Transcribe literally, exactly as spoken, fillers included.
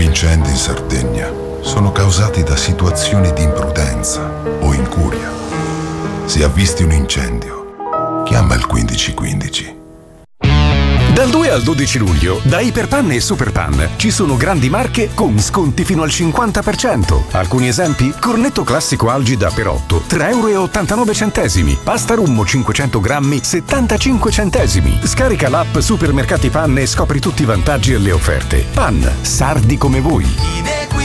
Troppi incendi in Sardegna sono causati da situazioni di imprudenza o incuria. Se avvisti un incendio, chiama il quindici quindici. Dal due al dodici luglio, da Iperpan e Superpan ci sono grandi marche con sconti fino al cinquanta per cento. Alcuni esempi? Cornetto classico Algida per otto, tre e ottantanove centesimi. Pasta Rummo cinquecento grammi, settantacinque centesimi. Scarica l'app Supermercati Pan e scopri tutti i vantaggi e le offerte. Pan, sardi come voi.